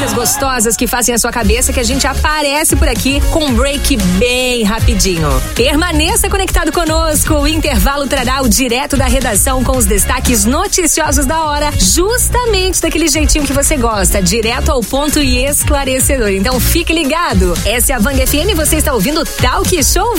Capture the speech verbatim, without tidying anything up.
músicas gostosas que fazem a sua cabeça, que a gente aparece por aqui com um break bem rapidinho. Permaneça conectado conosco. O intervalo trará o direto da redação com os destaques noticiosos da hora, justamente daquele jeitinho que você gosta, direto ao ponto e esclarecedor. Então fique ligado. Essa é a Vang F M, você está ouvindo Talk Show